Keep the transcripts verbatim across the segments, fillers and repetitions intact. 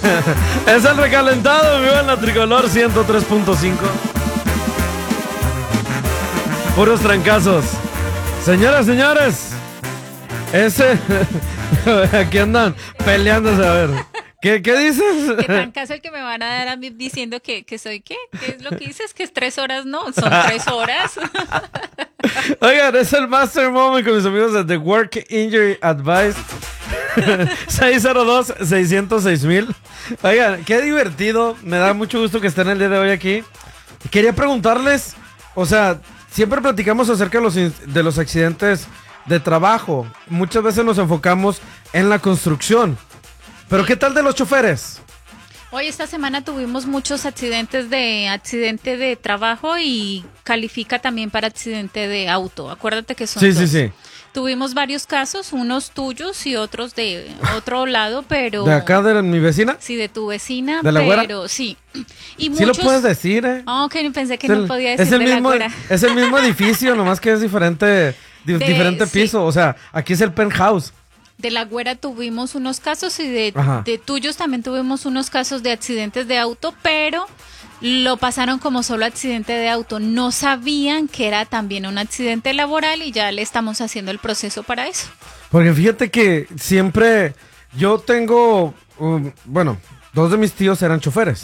Es el recalentado, vivo en la Tricolor ciento tres punto cinco. Puros trancazos. Señoras, señores. Ese... Aquí andan peleándose, a ver. ¿Qué, qué dices? ¿Qué trancazo el que me van a dar a mí diciendo que, que soy qué? ¿Qué es lo que dices? ¿Que es tres horas? No, son tres horas. Oigan, es el Master Moment con mis amigos de The Work Injury Advice. seis cero dos, seis cero seis mil. Oigan, qué divertido. Me da mucho gusto que estén el día de hoy aquí. Quería preguntarles, o sea, siempre platicamos acerca de los, de los accidentes de trabajo. Muchas veces nos enfocamos en la construcción. Pero ¿qué tal de los choferes? Hoy esta semana tuvimos muchos accidentes de accidente de trabajo y califica también para accidente de auto. Acuérdate que son Sí, dos. sí, sí. Tuvimos varios casos, unos tuyos y otros de otro lado, pero... ¿De acá de mi vecina? Sí, de tu vecina, ¿De la pero güera? sí. Y Sí muchos... lo puedes decir, ¿eh? Oh, ok, pensé que Es no el- podía decir es el de mismo, la güera. es el mismo edificio, nomás que es diferente, di- De- diferente sí. piso. O sea, aquí es el penthouse. De la güera tuvimos unos casos y de, Ajá. de tuyos también tuvimos unos casos de accidentes de auto, pero lo pasaron como solo accidente de auto. No sabían que era también un accidente laboral y ya le estamos haciendo el proceso para eso. Porque fíjate que siempre yo tengo, um, bueno, dos de mis tíos eran choferes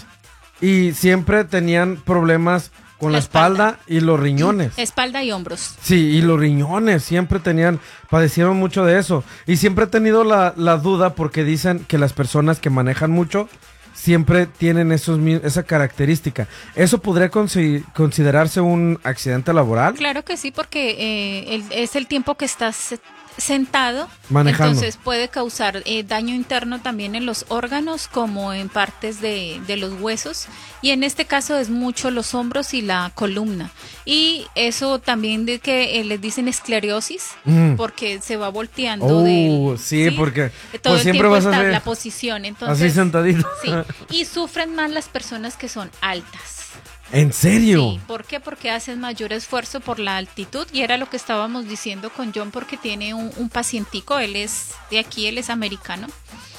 y siempre tenían problemas con la, La espalda. espalda y los riñones. Espalda y hombros. Sí, y los riñones siempre tenían, padecieron mucho de eso. Y siempre he tenido la, la duda porque dicen que las personas que manejan mucho siempre tienen esos, mi- esa característica. ¿Eso podría consi- considerarse un accidente laboral? Claro que sí, porque eh, el- es el tiempo que estás sentado, Manejando. entonces puede causar eh, daño interno también en los órganos como en partes de, de los huesos, y en este caso es mucho los hombros y la columna, y eso también de que eh, les dicen esclerosis, Mm. porque se va volteando. Oh, del- sí, porque, todo pues, el siempre tiempo vas a está hacer la posición, entonces así sentadito. sí, y sufren más las personas que son altas. ¿En serio? Sí, ¿por qué? Porque hacen mayor esfuerzo por la altitud, y era lo que estábamos diciendo con John, porque tiene un, un pacientico, él es de aquí, él es americano,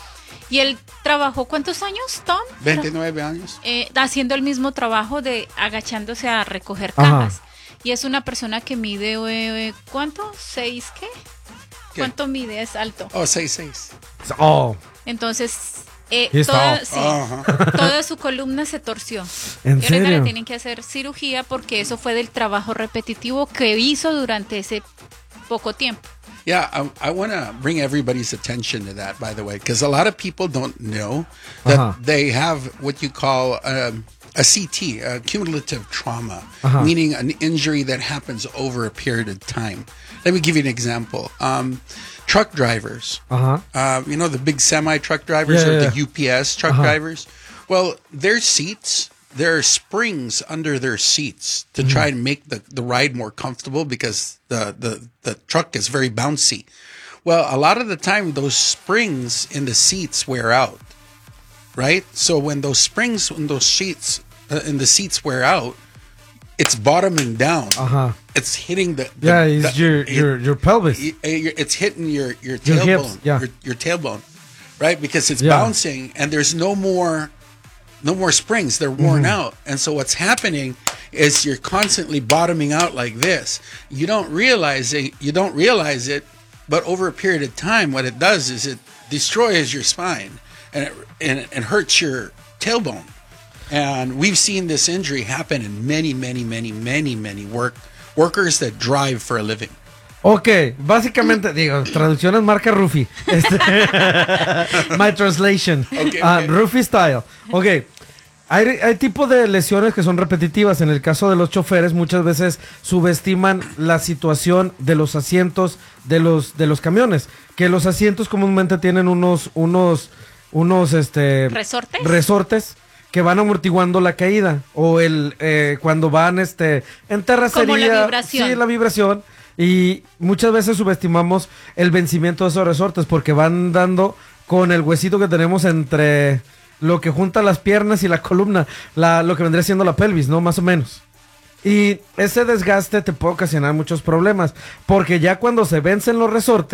y él trabajó, ¿cuántos años, Tom? veintinueve años. Eh, haciendo el mismo trabajo de agachándose a recoger Ajá. cajas, y es una persona que mide, eh, ¿cuánto? ¿Seis qué? ¿Qué? ¿Cuánto mide? Es alto. Oh, seis seis. Oh, Entonces, eh, He's toda, tall. sí, Ajá. toda su columna se torció. ¿en Y ahorita le serio? tienen que hacer cirugía porque eso fue del trabajo repetitivo que hizo durante ese poco tiempo. Yeah, I, I want to bring everybody's attention to that, by the way, because a lot of people don't know that Uh-huh. they have what you call um, a C T, a cumulative trauma, Uh-huh. meaning an injury that happens over a period of time. Let me give you an example. Um, truck drivers, Ajá. uh, you know, the big semi truck drivers Yeah, or yeah, the U P S truck Uh-huh. drivers. Well, their seats, there are springs under their seats to Mm-hmm. try and make the, the ride more comfortable because the, the, the truck is very bouncy. Well, a lot of the time, those springs in the seats wear out, right? So when those springs in those sheets uh, in the seats wear out, it's bottoming down. Ajá. It's hitting the, the Yeah, it's the- your, it- your, your pelvis. y- eh, it's hitting your your Your hips, tailbone, yeah. your, your tailbone, right? Because it's Yeah. bouncing and there's no more, no more springs. They're worn Mm-hmm. out, and so what's happening is you're constantly bottoming out like this. You don't realize it. You don't realize it, but over a period of time, what it does is it destroys your spine and it and it hurts your tailbone. And we've seen this injury happen in many, many, many, many, many work workers that drive for a living. Ok, básicamente, digo, traducciones marca Rufi. Este, my translation. Ok, Ah, ok. Rufi style. Ok, hay, hay tipos de lesiones que son repetitivas. En el caso de los choferes, muchas veces subestiman la situación de los asientos de los, de los camiones. Que los asientos comúnmente tienen unos, unos, unos, este... ¿Resortes? Resortes que van amortiguando la caída. O el, eh, cuando van, este, en terracería. Como la vibración. Sí, la vibración. Y muchas veces subestimamos el vencimiento de esos resortes porque van dando con el huesito que tenemos entre lo que junta las piernas y la columna, la, lo que vendría siendo la pelvis, ¿no? Más o menos. Y ese desgaste te puede ocasionar muchos problemas porque ya cuando se vencen los resortes,